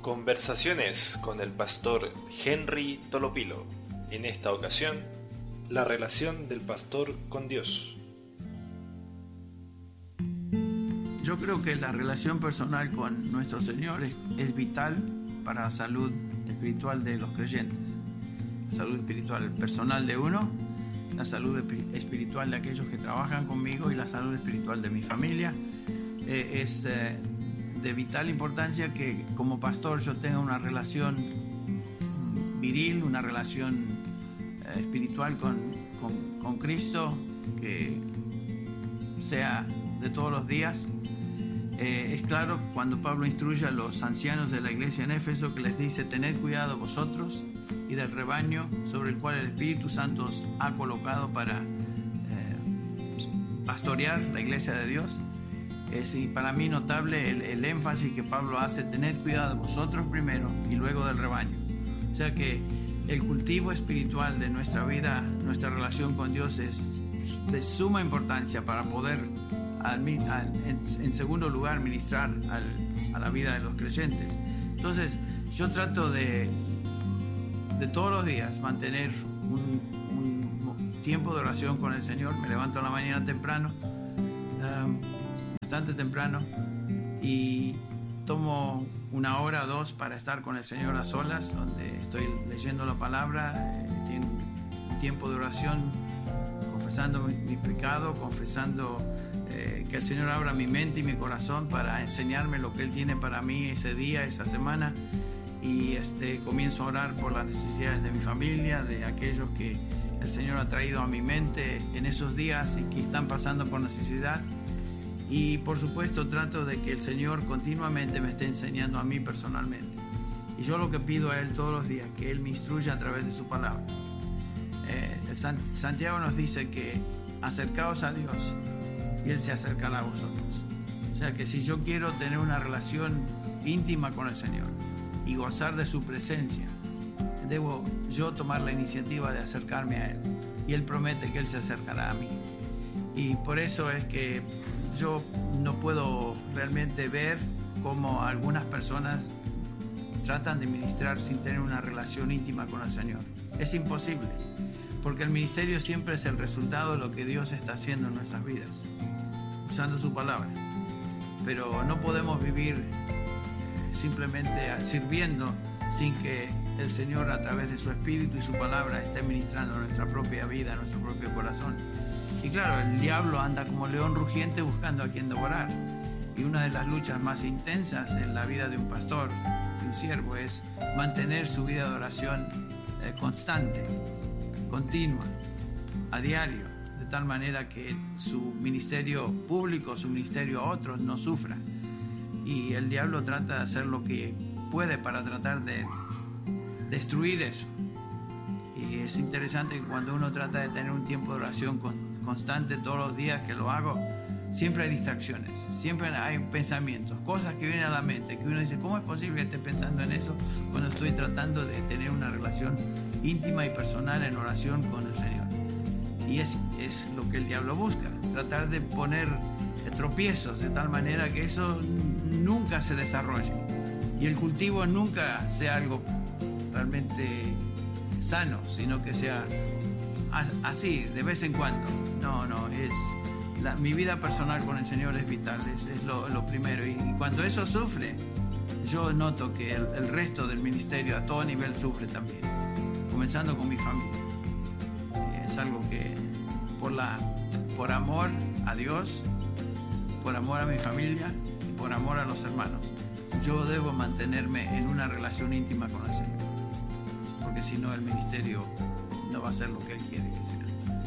Conversaciones con el pastor Henry Tolopilo. En esta ocasión, la relación del pastor con Dios. Yo creo que la relación personal con nuestro Señor es vital para la salud espiritual de los creyentes. La salud espiritual personal de uno, la salud espiritual de aquellos que trabajan conmigo y la salud espiritual de mi familia. Es de vital importancia que como pastor yo tenga una relación viril, una relación espiritual con Cristo, que sea de todos los días. Es claro cuando Pablo instruye a los ancianos de la iglesia en Éfeso, que les dice: tened cuidado vosotros y del rebaño sobre el cual el Espíritu Santo os ha colocado para pastorear la iglesia de Dios. Es para mí notable el énfasis que Pablo hace: tened cuidado de vosotros primero y luego del rebaño. O sea que el cultivo espiritual de nuestra vida, nuestra relación con Dios, es de suma importancia para poder, en segundo lugar, ministrar a la vida de los creyentes. Entonces yo trato de todos los días mantener un tiempo de oración con el Señor. Me levanto a la mañana temprano, bastante temprano, y tomo 1 hora o 2 para estar con el Señor a solas, donde estoy leyendo la palabra, tengo un tiempo de oración, confesando mi pecado, confesando que el Señor abra mi mente y mi corazón para enseñarme lo que Él tiene para mí ese día, esa semana, y comienzo a orar por las necesidades de mi familia, de aquellos que el Señor ha traído a mi mente en esos días y que están pasando por necesidad. Y por supuesto trato de que el Señor continuamente me esté enseñando a mí personalmente. Y yo lo que pido a Él todos los días, que Él me instruya a través de su palabra. Santiago nos dice que acercaos a Dios y Él se acercará a vosotros. O sea que si yo quiero tener una relación íntima con el Señor y gozar de su presencia, debo yo tomar la iniciativa de acercarme a Él. Y Él promete que Él se acercará a mí. Y por eso es que yo no puedo realmente ver cómo algunas personas tratan de ministrar sin tener una relación íntima con el Señor. Es imposible, porque el ministerio siempre es el resultado de lo que Dios está haciendo en nuestras vidas, usando su palabra. Pero no podemos vivir simplemente sirviendo sin que el Señor, a través de su Espíritu y su palabra, esté ministrando nuestra propia vida, nuestro propio corazón. Y claro, el diablo anda como león rugiente buscando a quien devorar. Y una de las luchas más intensas en la vida de un pastor, de un siervo, es mantener su vida de oración constante, continua, a diario, de tal manera que su ministerio público, su ministerio a otros, no sufra. Y el diablo trata de hacer lo que puede para tratar de destruir eso. Y es interesante que cuando uno trata de tener un tiempo de oración constante todos los días que lo hago, siempre hay distracciones, siempre hay pensamientos, cosas que vienen a la mente, que uno dice: ¿cómo es posible que esté pensando en eso cuando estoy tratando de tener una relación íntima y personal en oración con el Señor? Y es lo que el diablo busca, tratar de poner tropiezos de tal manera que eso nunca se desarrolle y el cultivo nunca sea algo realmente sano, sino que sea así, de vez en cuando. Mi vida personal con el Señor es vital, es lo primero. Y cuando eso sufre, yo noto que el resto del ministerio a todo nivel sufre también, comenzando con mi familia. Es algo que por amor a Dios, por amor a mi familia y por amor a los hermanos, yo debo mantenerme en una relación íntima con el Señor, porque si no, el ministerio no va a ser lo que Él quiere que sea.